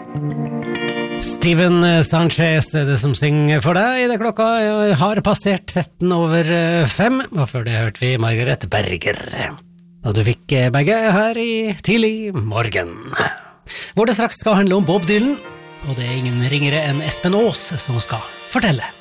Steven Sanchez er det som synger for deg. Det klokka har passert 5:13, og før det hørte vi Margaret Berger. Og du fikk begge her i tidlig morgen. Hvor det straks skal handle om Bob Dylan, og det er ingen ringere enn Espen Aas som skal fortelle.